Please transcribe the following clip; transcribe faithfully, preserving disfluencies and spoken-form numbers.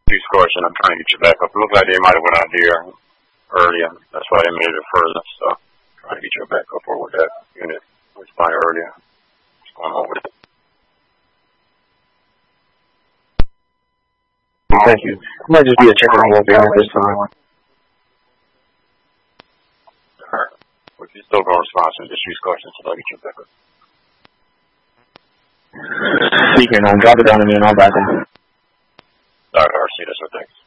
Street Scorching, I'm trying to get you back up. It looks like they might have went out here earlier. That's why they made it further. So, trying to get you back up over that unit. Was by earlier. What's going on with it? Thank you. It might just be a check on what they have this time. Alright. Well, if you're still going to respond to the Street Scorching, so I'll get you back up. Speaking on, drop it down to me and I'll back him. Alright, I'll see this. Thanks.